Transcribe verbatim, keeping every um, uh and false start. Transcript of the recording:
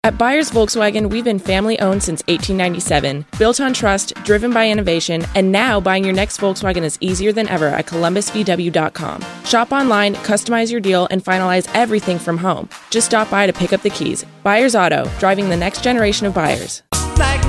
At Byers Volkswagen, we've been family-owned since eighteen ninety-seven, built on trust, driven by innovation, and now buying your next Volkswagen is easier than ever at columbus v w dot com. Shop online, customize your deal, and finalize everything from home. Just stop by to pick up the keys. Byers Auto, driving the next generation of buyers. Like